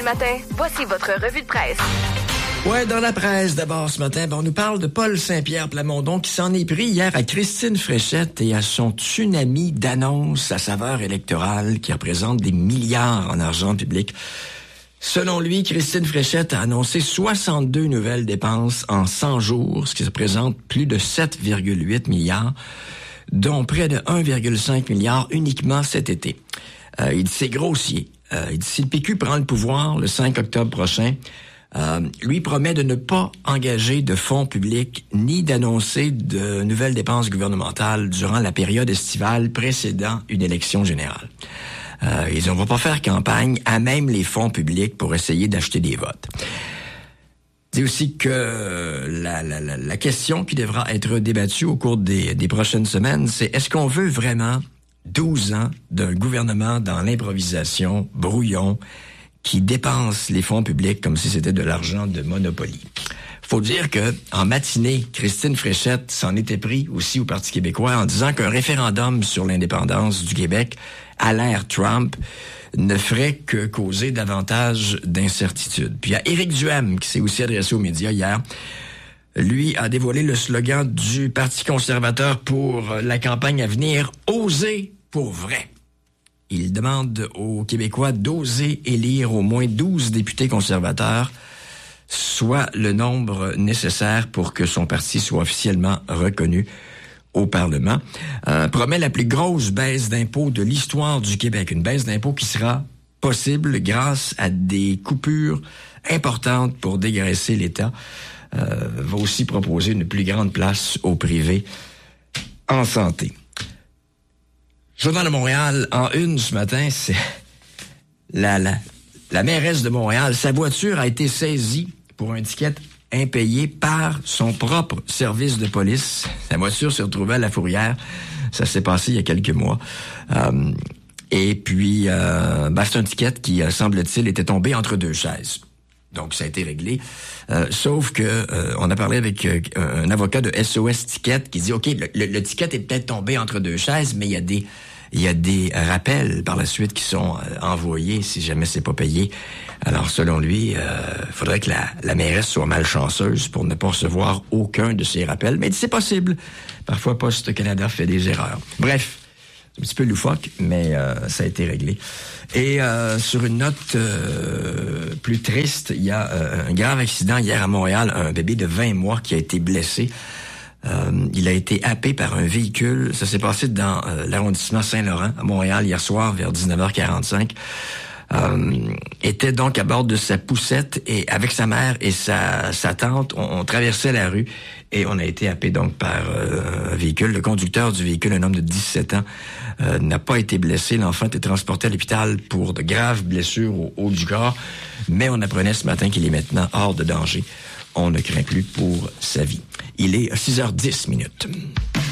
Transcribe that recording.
matin, voici votre revue de presse. Ouais, dans la presse, d'abord, ce matin, on nous parle de Paul Saint-Pierre Plamondon qui s'en est pris hier à Christine Fréchette et à son tsunami d'annonces à saveur électorale qui représente des milliards en argent public. Selon lui, Christine Fréchette a annoncé 62 nouvelles dépenses en 100 jours, ce qui représente plus de 7,8 milliards, dont près de 1,5 milliard uniquement cet été. Il dit c'est grossier. Il dit si le PQ prend le pouvoir le 5 octobre prochain, lui promet de ne pas engager de fonds publics ni d'annoncer de nouvelles dépenses gouvernementales durant la période estivale précédant une élection générale. On va pas faire campagne à même les fonds publics pour essayer d'acheter des votes. Il dit aussi que la question qui devra être débattue au cours des prochaines semaines, c'est est-ce qu'on veut vraiment 12 ans d'un gouvernement dans l'improvisation, brouillon, qui dépense les fonds publics comme si c'était de l'argent de Monopoly. Faut dire que en matinée, Christine Fréchette s'en était pris aussi au Parti québécois en disant qu'un référendum sur l'indépendance du Québec à l'ère Trump ne ferait que causer davantage d'incertitudes. Puis il y a Éric Duhaime qui s'est aussi adressé aux médias hier. Lui a dévoilé le slogan du Parti conservateur pour la campagne à venir, « Oser pour vrai ». Il demande aux Québécois d'oser élire au moins 12 députés conservateurs, soit le nombre nécessaire pour que son parti soit officiellement reconnu au Parlement. Promet la plus grosse baisse d'impôts de l'histoire du Québec. Une baisse d'impôts qui sera possible grâce à des coupures importantes pour dégraisser l'État. Va aussi proposer une plus grande place au privé en santé. Journal de Montréal, en une ce matin, c'est la mairesse de Montréal. Sa voiture a été saisie pour un ticket impayé par son propre service de police. Sa voiture se retrouvait à La Fourrière. Ça s'est passé il y a quelques mois. Et puis, c'est un ticket qui, semble-t-il, était tombé entre deux chaises. Donc, ça a été réglé. Sauf que on a parlé avec un avocat de SOS Ticket qui dit, OK, le ticket est peut-être tombé entre deux chaises, mais il y a des rappels par la suite qui sont envoyés si jamais c'est pas payé. Alors, selon lui, faudrait que la mairesse soit malchanceuse pour ne pas recevoir aucun de ces rappels. Mais c'est possible. Parfois, Poste Canada fait des erreurs. Bref, c'est un petit peu loufoque, mais ça a été réglé. Et sur une note plus triste, il y a un grave accident hier à Montréal, un bébé de 20 mois qui a été blessé. Il a été happé par un véhicule. Ça s'est passé dans l'arrondissement Saint-Laurent, à Montréal, hier soir, vers 19h45. Était donc à bord de sa poussette et avec sa mère et sa tante, on traversait la rue et on a été happé donc par un véhicule. Le conducteur du véhicule, un homme de 17 ans, n'a pas été blessé. L'enfant était transporté à l'hôpital pour de graves blessures au haut du corps, mais on apprenait ce matin qu'il est maintenant hors de danger. On ne craint plus pour sa vie. Il est 6h10.